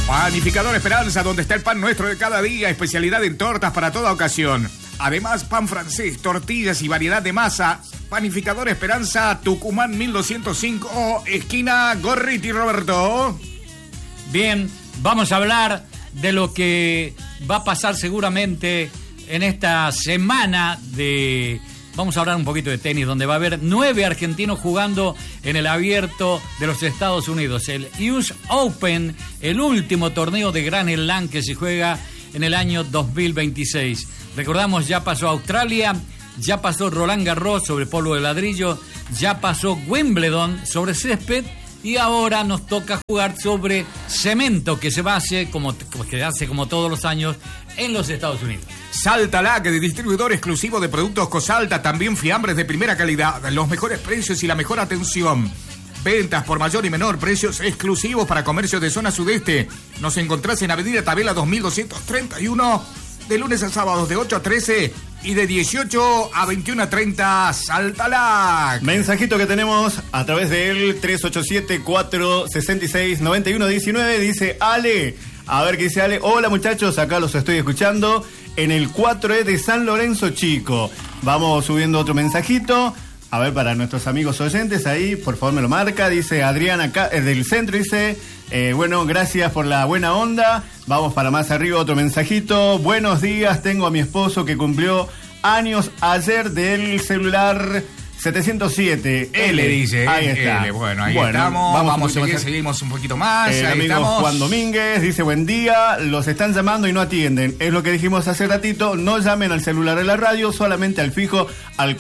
Panificador Esperanza, donde está el pan nuestro de cada día, especialidad en tortas para toda ocasión. Además, pan francés, tortillas y variedad de masa. Panificador Esperanza, Tucumán 1205, esquina Gorriti, Roberto. Bien, vamos a hablar de lo que va a pasar seguramente en esta semana de... Vamos a hablar un poquito de tenis, donde va a haber 9 argentinos jugando en el Abierto de los Estados Unidos. El US Open, el último torneo de Grand Slam que se juega en el año 2026. Recordamos, ya pasó Australia, ya pasó Roland Garros sobre polvo de ladrillo, ya pasó Wimbledon sobre césped y ahora nos toca jugar sobre cemento, que se hace como todos los años en los Estados Unidos. Saltalac, distribuidor exclusivo de productos Cosalta, también fiambres de primera calidad, los mejores precios y la mejor atención. Ventas por mayor y menor, precios exclusivos para comercios de zona sudeste. Nos encontrás en Avenida Tabela 2231, de lunes a sábados de 8 a 13 y de 18 a 21 a 30, Saltalac. Mensajito que tenemos a través del 387-466-9119, dice Ale. A ver qué dice Ale. Hola muchachos, acá los estoy escuchando en el 4E de San Lorenzo Chico. Vamos subiendo otro mensajito. A ver, para nuestros amigos oyentes ahí, por favor me lo marca. Dice Adrián acá, del centro, dice, bueno, gracias por la buena onda. Vamos para más arriba, otro mensajito. Buenos días, tengo a mi esposo que cumplió años ayer del celular 707. L dice. Ahí está. L. Bueno, ahí estamos. Vamos a seguimos un poquito más. El amigo estamos. Juan Domínguez dice, buen día, los están llamando y no atienden. Es lo que dijimos hace ratito, no llamen al celular de la radio, solamente al fijo, al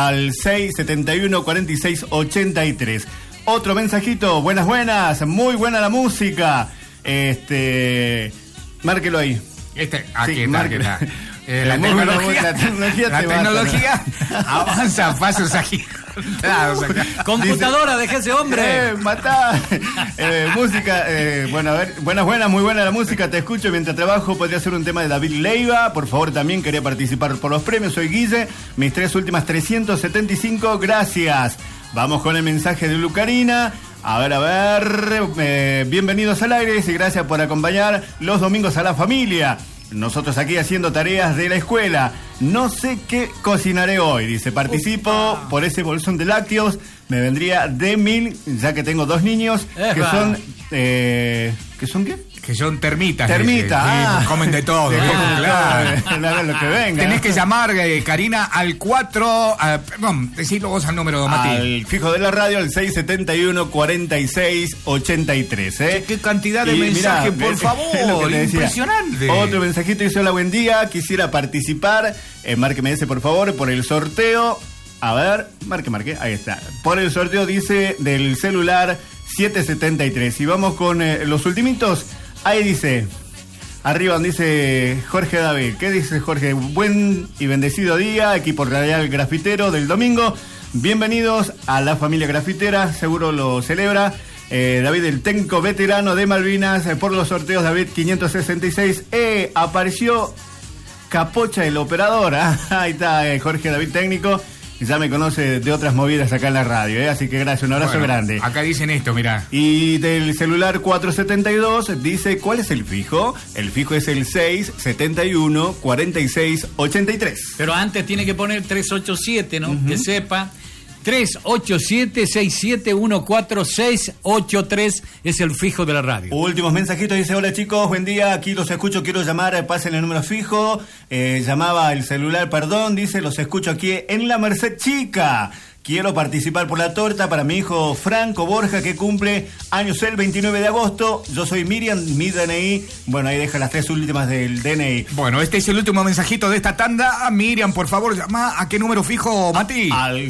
671-4683. Otro mensajito, buenas, muy buena la música. Márquelo ahí. Aquí sí, está. La tecnología avanza a pasos agigantados. Computadora, deje ese hombre. Matá. Música, bueno, a ver, buenas, muy buena la música, te escucho mientras trabajo. Podría ser un tema de David Leiva, por favor, también quería participar por los premios. Soy Guille, mis 3 últimas 375, gracias. Vamos con el mensaje de Lucarina. A ver, bienvenidos al aire y gracias por acompañar los domingos a la familia. Nosotros aquí haciendo tareas de la escuela. No sé qué cocinaré hoy. Dice, participo por ese bolsón de lácteos. Me vendría de 1000, ya que tengo 2 niños que son... ¿Que son qué? Que son termitas. Termitas. Comen de todo. Claro, lo que venga. Tenés que llamar, Karina, al 4... perdón, decilo vos al número, Mati. Al fijo de la radio, al 671-4683. ¿Qué cantidad de mensajes, por favor? Impresionante. Otro mensajito dice, hola, buen día. Quisiera participar. Márqueme ese, por favor, por el sorteo. A ver, marque. Ahí está. Por el sorteo, dice, del celular 773. Y vamos con los ultimitos. Ahí dice, arriba donde dice Jorge David. ¿Qué dice Jorge? Buen y bendecido día, equipo radial grafitero del domingo. Bienvenidos a la familia grafitera, seguro lo celebra. David, el técnico veterano de Malvinas, por los sorteos David 566. Apareció Capocha, el operador. Ahí está Jorge David, técnico. Ya me conoce de otras movidas acá en la radio, así que gracias, un abrazo grande. Acá dicen esto, mirá. Y del celular 472 dice, ¿cuál es el fijo? El fijo es el 671-4683. Pero antes tiene que poner 387, ¿no? Que sepa. 387-6714-683 es el fijo de la radio. Últimos mensajitos, dice, hola chicos, buen día, aquí los escucho, quiero llamar, pasen el número fijo, llamaba el celular, perdón, dice, los escucho aquí en la Merced Chica. Quiero participar por la torta para mi hijo Franco Borja, que cumple años el 29 de agosto. Yo soy Miriam, mi DNI. Bueno, ahí deja las 3 últimas del DNI. Bueno, este es el último mensajito de esta tanda. Miriam, por favor, llama. ¿A qué número fijo, Mati? Al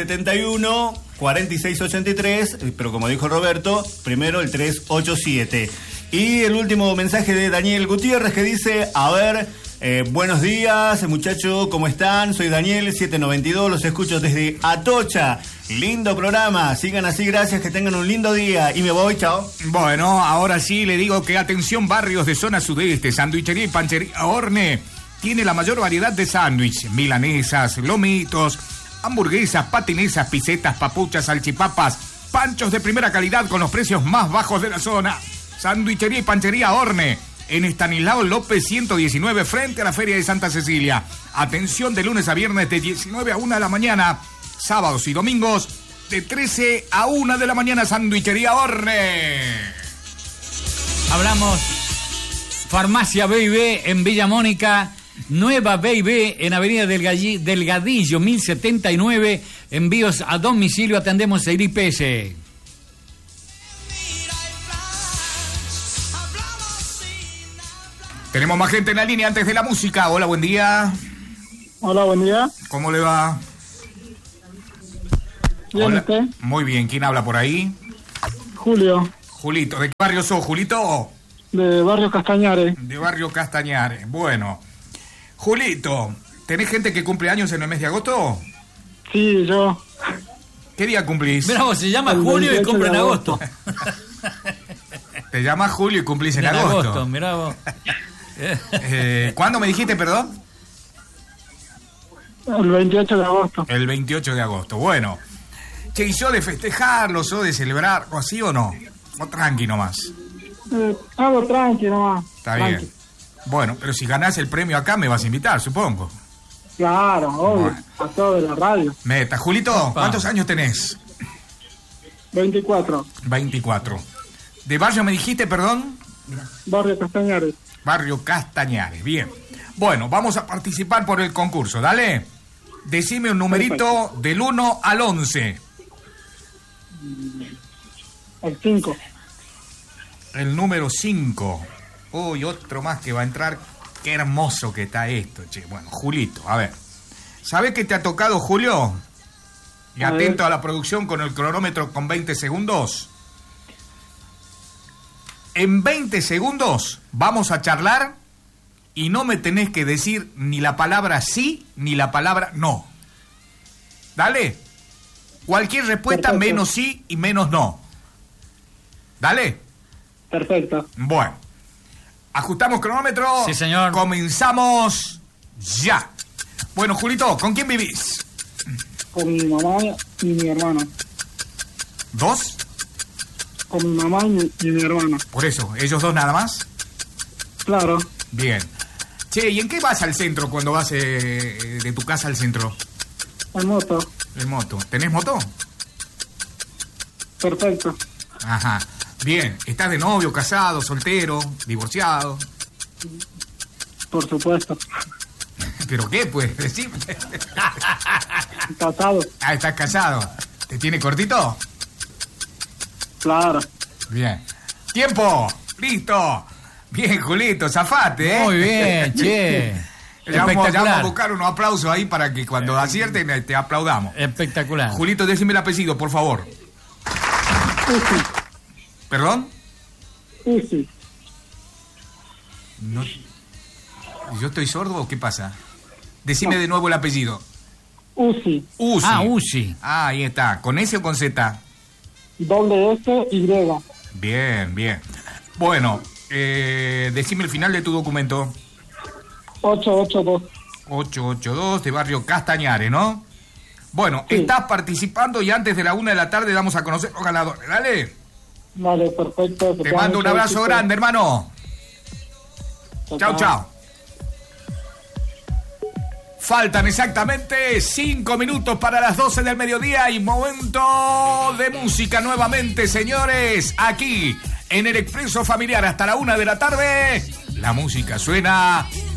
671-4683, pero como dijo Roberto, primero el 387. Y el último mensaje de Daniel Gutiérrez, que dice, a ver... buenos días, muchachos, ¿cómo están? Soy Daniel, 792, los escucho desde Atocha. Lindo programa, sigan así, gracias, que tengan un lindo día. Y me voy, chao. Bueno, ahora sí le digo que atención, barrios de zona sudeste, Sanduichería y Panchería Horne. Tiene la mayor variedad de sándwiches, milanesas, lomitos, hamburguesas, patinesas, pisetas, papuchas, salchipapas, panchos de primera calidad con los precios más bajos de la zona. Sandwichería y Panchería Horne, en Estanislao López 119, frente a la Feria de Santa Cecilia. Atención de lunes a viernes de 19 a 1 de la mañana, sábados y domingos de 13 a 1 de la mañana, Sandwichería Horne. Hablamos Farmacia B&B en Villa Mónica, Nueva B&B en Avenida Delgadillo 1079, envíos a domicilio, atendemos el IPS. Tenemos más gente en la línea antes de la música. Hola, buen día. Hola, buen día. ¿Cómo le va? Bien, Hola. ¿usted? Muy bien, ¿quién habla por ahí? Julio, Julito. ¿De qué barrio sos, Julito? de Barrio Castañares. De Barrio Castañares. Bueno, Julito, ¿tenés gente que cumple años en el mes de agosto? Sí, yo. ¿Qué día cumplís? Mirá vos, se llama El Julio y 28 cumple en de agosto. Te llamas Julio y cumplís en agosto. Mirá vos. ¿Cuándo me dijiste, perdón? El 28 de agosto. El 28 de agosto. Bueno, che, ¿y sos de festejarlo, sos de celebrar, o así o no? O tranqui nomás. Algo tranqui nomás. Está Tranqui. bien. Bueno, pero si ganás el premio acá me vas a invitar, supongo. Claro, obvio. Bueno. A todo de la radio. Meta. Julito, Opa. ¿cuántos años tenés? 24. 24. ¿De barrio me dijiste, perdón? Barrio Castañares. Barrio Castañares, bien. Bueno, vamos a participar por el concurso, dale. Decime un numerito del 1 al 11. El 5. El número 5. Uy, otro más que va a entrar. Qué hermoso que está esto, che. Bueno, Julito, a ver. ¿Sabés qué te ha tocado, Julio? Y A atento ver. a la producción con el cronómetro con 20 segundos. En 20 segundos vamos a charlar y no me tenés que decir ni la palabra sí ni la palabra no. Dale. Cualquier respuesta Perfecto. menos sí y menos no. Dale. Perfecto. Bueno. Ajustamos cronómetro. Sí, señor. Comenzamos ya. Bueno, Julito, ¿con quién vivís? Con mi mamá y mi hermano. ¿Dos? Con mi mamá y mi hermano. Por eso, ¿ellos dos nada más? Claro. Bien. Che, ¿y en qué vas al centro cuando vas de tu casa al centro? En moto. En moto. ¿Tenés moto? Perfecto. Ajá. Bien. ¿Estás de novio, casado, soltero, divorciado? Por supuesto. ¿Pero qué, pues? Decime. Casado. Ah, ¿estás casado? ¿Te tiene cortito? Claro. Bien. ¡Tiempo! ¡Listo! Bien, Julito, zafate, ¿eh? Muy bien, che. Ya vamos a Espectacular. buscar unos aplausos ahí para que cuando acierten te aplaudamos. Espectacular. Julito, decime el apellido, por favor. Uzi. ¿Perdón? Uzi. No. ¿Yo estoy sordo o qué pasa? Decime de nuevo el apellido. Uzi. Uzi. Ah, Uzi. Ah, ahí está. ¿Con S o con Z? Doble S Y. Bien, bien. Bueno, decime el final de tu documento. 882. 882 de Barrio Castañares, ¿no? Bueno, Sí. estás participando y antes de la 1 de la tarde damos a conocer los ganadores. Dale. Vale, perfecto. Te mando un abrazo grande, hermano. Chao, chao. Faltan exactamente 5 minutos para las 12 del mediodía y momento de música nuevamente, señores. Aquí, en el Expreso Familiar, hasta la 1 de la tarde, la música suena